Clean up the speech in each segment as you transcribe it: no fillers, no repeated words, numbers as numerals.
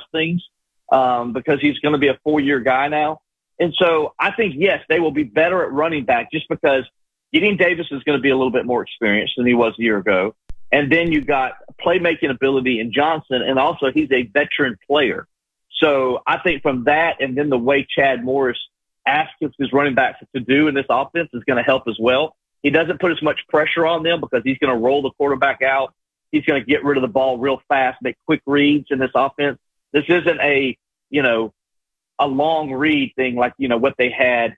things because he's going to be a 4-year guy now. And so I think, yes, they will be better at running back just because Gideon Davis is going to be a little bit more experienced than he was a year ago. And then you've got playmaking ability in Johnson, and also he's a veteran player. So I think from that and then the way Chad Morris asks his running backs to do in this offense is going to help as well. He doesn't put as much pressure on them because he's going to roll the quarterback out. He's going to get rid of the ball real fast, make quick reads in this offense. This isn't a long read thing like, what they had,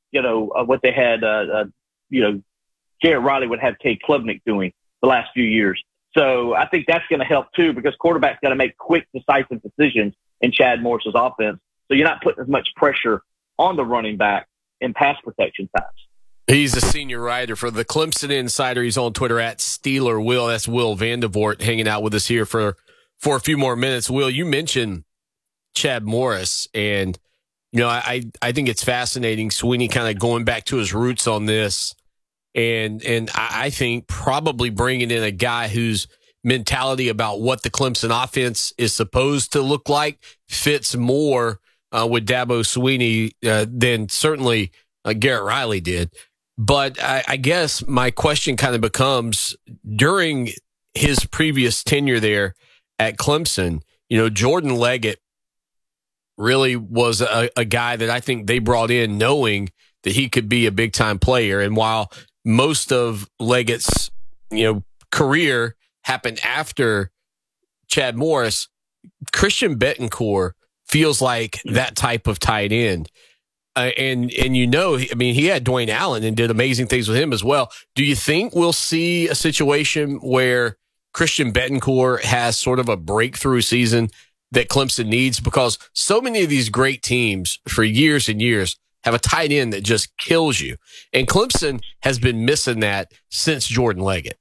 Garrett Riley would have Cade Klubnik doing the last few years. So I think that's going to help too because quarterbacks got to make quick, decisive decisions in Chad Morris's offense. So you're not putting as much pressure on the running back in pass protection times. He's a senior writer for the Clemson Insider. He's on Twitter at Steeler Will. That's Will Vandervoort hanging out with us here for a few more minutes. Will, you mentioned Chad Morris, and I think it's fascinating. Sweeney kind of going back to his roots on this, and I think probably bringing in a guy whose mentality about what the Clemson offense is supposed to look like fits more with Dabo Sweeney than certainly Garrett Riley did. But I guess my question kind of becomes, during his previous tenure there at Clemson, Jordan Leggett really was a guy that I think they brought in knowing that he could be a big-time player. And while most of Leggett's, career happened after Chad Morris, Christian Betancourt feels like that type of tight end. And he had Dwayne Allen and did amazing things with him as well. Do you think we'll see a situation where Christian Betancourt has sort of a breakthrough season that Clemson needs? Because so many of these great teams for years and years have a tight end that just kills you. And Clemson has been missing that since Jordan Leggett.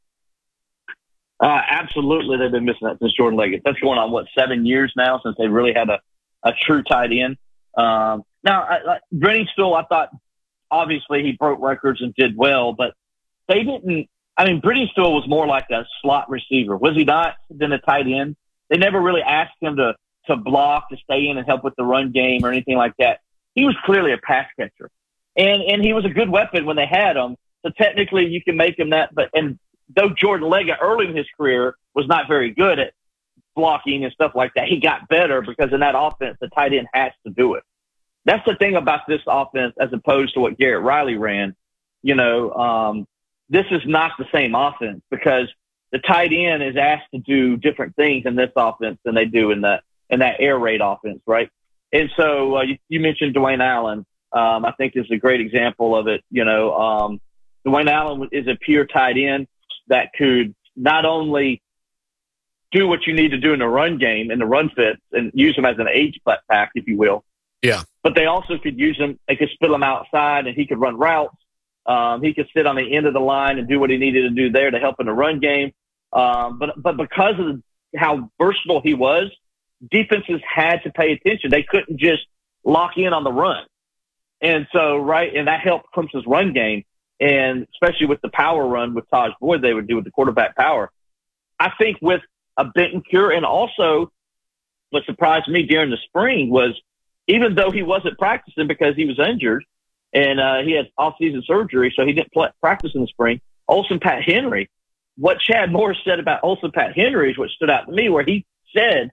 Absolutely, they've been missing that since Jordan Leggett. That's going on, 7 years now since they really had a true tight end. Now, Brenny Steele, I thought, obviously he broke records and did well, but they didn't. Brenny Steele was more like a slot receiver, was he not, than a tight end? They never really asked him to block, to stay in and help with the run game or anything like that. He was clearly a pass catcher, and he was a good weapon when they had him. So technically, you can make him that. And though Jordan Leggett early in his career was not very good at blocking and stuff like that, he got better because in that offense, the tight end has to do it. That's the thing about this offense as opposed to what Garrett Riley ran. This is not the same offense because the tight end is asked to do different things in this offense than they do in that air raid offense, right? And so you mentioned Dwayne Allen. I think is a great example of it. Dwayne Allen is a pure tight end that could not only do what you need to do in the run game and the run fits and use him as an H-back, if you will. Yeah. But they also could use him. They could split him outside, and he could run routes. He could sit on the end of the line and do what he needed to do there to help in the run game. But because of how versatile he was, defenses had to pay attention. They couldn't just lock in on the run. And so, and that helped Clemson's run game, and especially with the power run with Taj Boyd they would do with the quarterback power. I think with a Betancourt, and also what surprised me during the spring was, even though he wasn't practicing because he was injured and he had off-season surgery, so he didn't practice in the spring, Olsen Pat Henry, what Chad Morris said about Olsen Pat Henry is what stood out to me, where he said,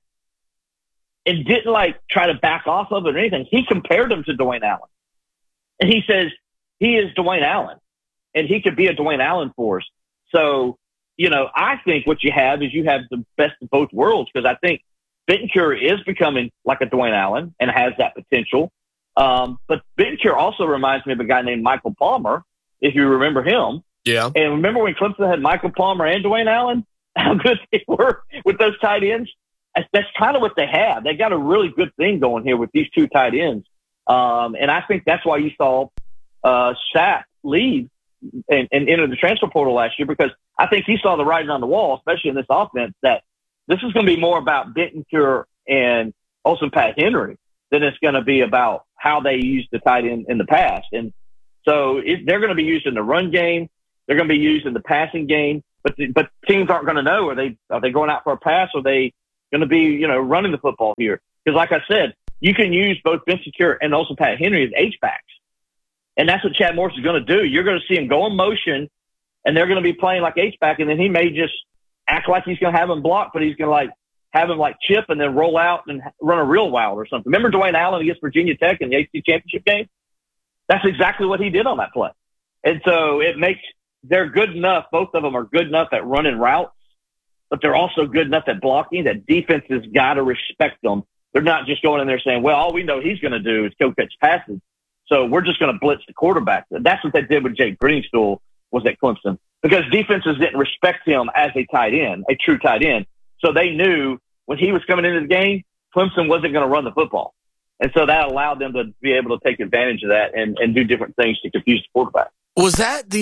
and didn't try to back off of it or anything, he compared him to Dwayne Allen. And he says, he is Dwayne Allen, and he could be a Dwayne Allen for us. So, I think what you have is you have the best of both worlds, because I think Betancourt is becoming like a Dwayne Allen and has that potential. But Betancourt also reminds me of a guy named Michael Palmer, if you remember him. Yeah. And remember when Clemson had Michael Palmer and Dwayne Allen, how good they were with those tight ends? That's kind of what they have. They got a really good thing going here with these two tight ends. And I think that's why you saw Shaq leave and enter the transfer portal last year, because I think he saw the writing on the wall, especially in this offense, that this is going to be more about Betancourt and Olsen Pat Henry than it's going to be about how they used the tight end in the past. And so they're going to be used in the run game. They're going to be used in the passing game. But teams aren't going to know, are they going out for a pass, or are they going to be, running the football here. Because like I said, you can use both Ben Secure and also Pat Henry as H-backs. And that's what Chad Morris is going to do. You're going to see him go in motion, and they're going to be playing like H-back, and then he may just act like he's going to have him block, but he's going to have him chip and then roll out and run a real wild or something. Remember Dwayne Allen against Virginia Tech in the ACC championship game? That's exactly what he did on that play. And so they're good enough. Both of them are good enough at running routes, but they're also good enough at blocking that defense has got to respect them. They're not just going in there saying, well, all we know he's going to do is go catch passes, so we're just going to blitz the quarterback. That's what they did with Jake Greenstool was at Clemson, because defenses didn't respect him as a tight end, a true tight end. So they knew when he was coming into the game, Clemson wasn't going to run the football. And so that allowed them to be able to take advantage of that and do different things to confuse the quarterback. Was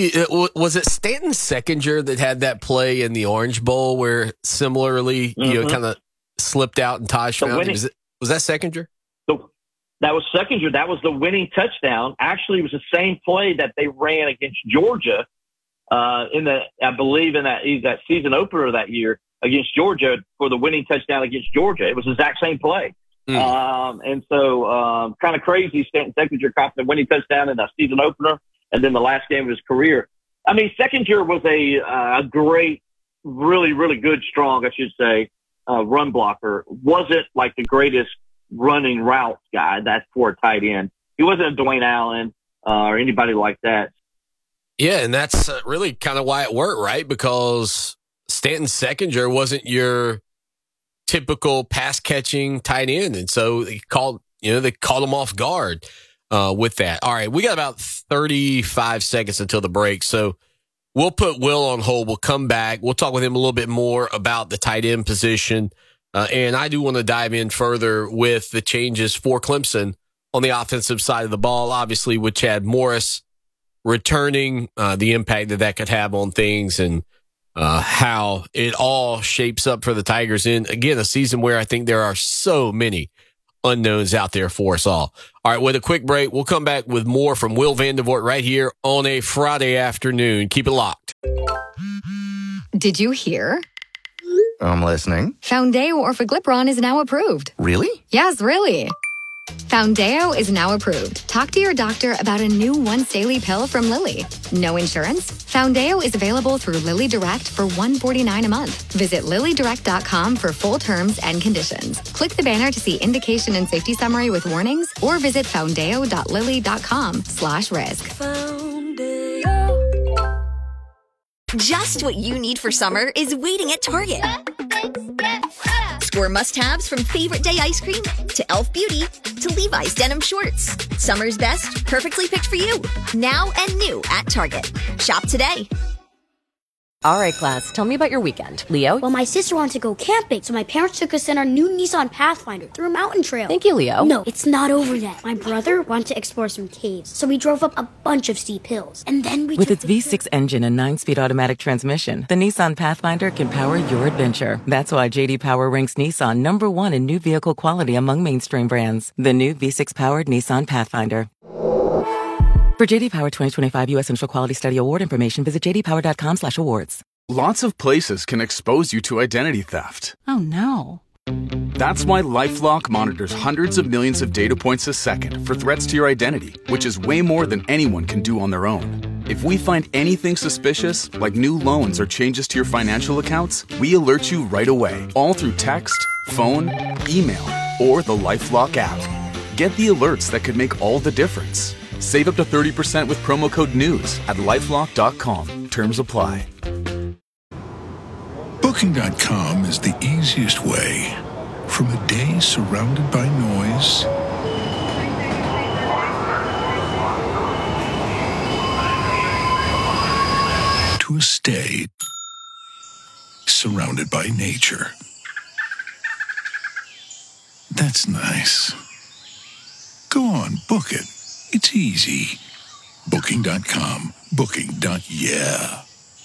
it Stanton Seckinger that had that play in the Orange Bowl where similarly, kind of slipped out and Taj found him? Was that Seckinger? So that was Seckinger. That was the winning touchdown. Actually, it was the same play that they ran against Georgia I believe in that season opener that year against Georgia for the winning touchdown against Georgia. It was the exact same play. And so kind of crazy. Stanton Seckinger caught the winning touchdown in that season opener, and then the last game of his career. I mean, Seckinger was a great, really, really good, strong, I should say, run blocker. Wasn't like the greatest running routes guy. That's for a tight end. He wasn't a Dwayne Allen or anybody like that. Yeah, and that's really kind of why it worked, right? Because Stanton Seckinger wasn't your typical pass-catching tight end, and so they caught him off guard with that. All right, we got about 35 seconds until the break, so we'll put Will on hold. We'll come back. We'll talk with him a little bit more about the tight end position, and I do want to dive in further with the changes for Clemson on the offensive side of the ball, obviously with Chad Morris returning, the impact that could have on things, and how it all shapes up for the Tigers in, again, a season where I think there are so many unknowns out there for us all. All right, with a quick break, we'll come back with more from Will Vandervoort right here on a Friday afternoon. Keep it locked. Did you hear? I'm listening. Foundeo Orforglipron is now approved. Really? Yes, really. Foundeo is now approved. Talk to your doctor about a new once-daily pill from Lilly. No insurance? Foundeo is available through Lilly Direct for $149 a month. Visit LillyDirect.com for full terms and conditions. Click the banner to see indication and safety summary with warnings, or visit foundeo.lilly.com/risk. Just what you need for summer is waiting at Target. Score must-haves from Favorite Day ice cream to Elf Beauty to Levi's denim shorts. Summer's best, perfectly picked for you. Now and new at Target. Shop today. All right, class, tell me about your weekend. Leo? Well, my sister wanted to go camping, so my parents took us in our new Nissan Pathfinder through a mountain trail. Thank you, Leo. No, it's not over yet. My brother wanted to explore some caves, so we drove up a bunch of steep hills. And then With its V6 engine and 9-speed automatic transmission, the Nissan Pathfinder can power your adventure. That's why J.D. Power ranks Nissan #1 in new vehicle quality among mainstream brands. The new V6-powered Nissan Pathfinder. For J.D. Power 2025 U.S. Central Quality Study Award information, visit jdpower.com/awards. Lots of places can expose you to identity theft. Oh, no. That's why LifeLock monitors hundreds of millions of data points a second for threats to your identity, which is way more than anyone can do on their own. If we find anything suspicious, like new loans or changes to your financial accounts, we alert you right away, all through text, phone, email, or the LifeLock app. Get the alerts that could make all the difference. Save up to 30% with promo code NEWS at LifeLock.com. Terms apply. Booking.com is the easiest way. From a day surrounded by noise to a stay surrounded by nature. That's nice. Go on, book it. It's easy. Booking.com. Booking.yeah.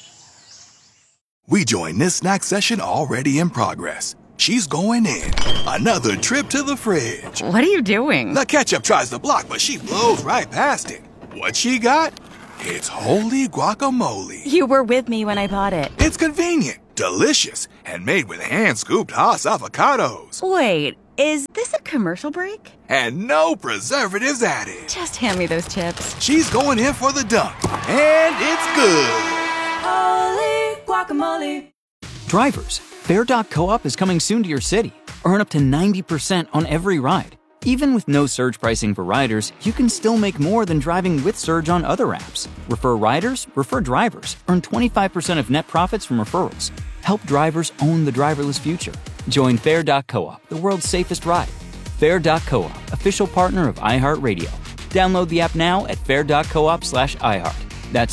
We join this snack session already in progress. She's going in. Another trip to the fridge. What are you doing? The ketchup tries to block, but she blows right past it. What she got? It's holy guacamole. You were with me when I bought it. It's convenient, delicious, and made with hand-scooped Haas avocados. Wait, is this a commercial break? And no preservatives added. Just hand me those chips. She's going in for the dunk, and it's good. Holy guacamole. Drivers, Fair.coop is coming soon to your city. Earn up to 90% on every ride. Even with no surge pricing for riders, you can still make more than driving with Surge on other apps. Refer riders, refer drivers. Earn 25% of net profits from referrals. Help drivers own the driverless future. Join Fair.coop, the world's safest ride. Fair.coop, official partner of iHeartRadio. Download the app now at fair.coop/iHeart. That's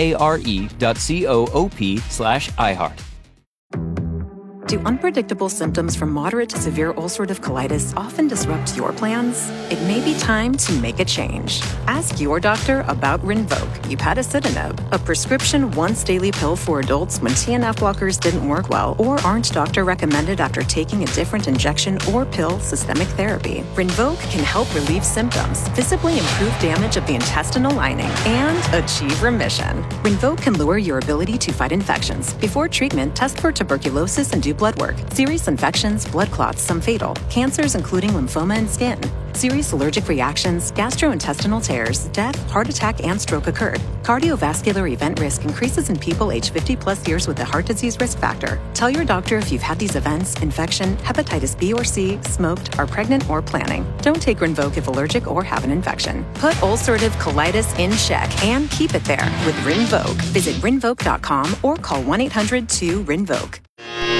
FARE.coop/iHeart. Do unpredictable symptoms from moderate to severe ulcerative colitis often disrupt your plans? It may be time to make a change. Ask your doctor about Rinvoq, upadacitinib, a prescription once-daily pill for adults when TNF blockers didn't work well or aren't doctor-recommended after taking a different injection or pill systemic therapy. Rinvoq can help relieve symptoms, visibly improve damage of the intestinal lining, and achieve remission. Rinvoq can lower your ability to fight infections. Before treatment, test for tuberculosis and do blood work. Serious infections, blood clots, some fatal. Cancers including lymphoma and skin. Serious allergic reactions, gastrointestinal tears, death, heart attack, and stroke occurred. Cardiovascular event risk increases in people aged 50 plus years with a heart disease risk factor. Tell your doctor if you've had these events, infection, hepatitis B or C, smoked, are pregnant, or planning. Don't take Rinvoq if allergic or have an infection. Put ulcerative colitis in check and keep it there with Rinvoq. Visit Rinvoq.com or call 1-800-2-RINVOQ.